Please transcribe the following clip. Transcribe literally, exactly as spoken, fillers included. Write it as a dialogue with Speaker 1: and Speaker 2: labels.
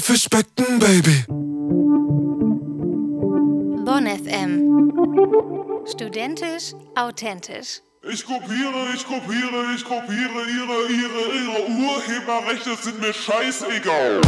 Speaker 1: Haifischbecken, Baby.
Speaker 2: Bonn F M. Studentisch, authentisch.
Speaker 3: Ich kopiere, ich kopiere, ich kopiere, ihre, ihre, ihre Urheberrechte sind mir scheißegal.